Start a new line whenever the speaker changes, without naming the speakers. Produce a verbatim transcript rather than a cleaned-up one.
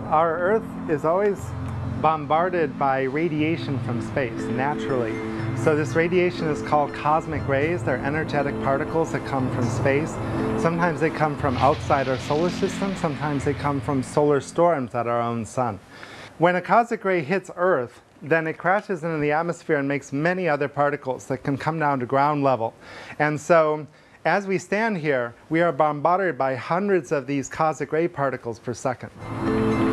Our Earth is always bombarded by radiation from space, naturally. So this radiation is called cosmic rays. They're energetic particles that come from space. Sometimes they come from outside our solar system. Sometimes they come from solar storms at our own sun. When a cosmic ray hits Earth, then it crashes into the atmosphere and makes many other particles that can come down to ground level. And so as we stand here, we are bombarded by hundreds of these cosmic ray particles per second.